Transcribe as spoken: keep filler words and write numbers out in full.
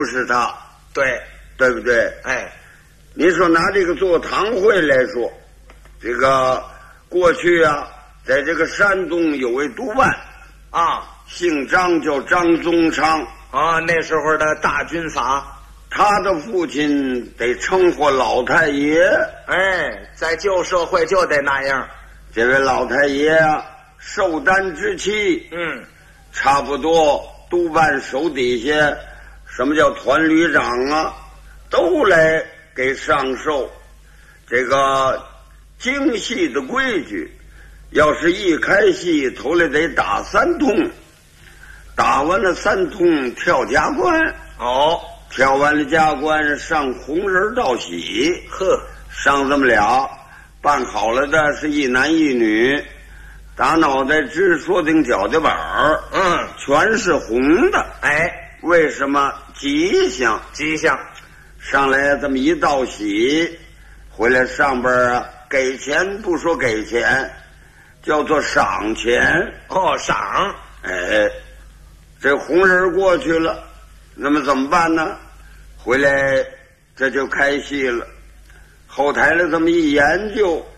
不是他， 对对不对？ 哎， 你说拿这个座堂会来说，这个过去啊，在这个山东有位督办啊， 姓张，叫张宗昌啊，那时候的大军阀， 他的父亲得称呼老太爷。 哎，在旧社会就得那样。 这位老太爷啊，寿诞之期， 嗯， 差不多督办手底下，什么叫团旅长啊，都来给上寿。这个京戏的规矩，要是一开戏，头来得打三通，打完了三通跳加官。 哦， 跳完了加官上红人道喜， 呵， 上这么俩，办好了的是一男一女，打脑袋直说顶脚脚板儿， 嗯， 全是红的。 哎， 为什么？吉祥， 吉祥。 上来这么一道喜，回来上边啊给钱，不说给钱，叫做赏钱。 哦，赏。 哎，这红人过去了，那么怎么办呢？回来这就开戏了。后台了这么一研究，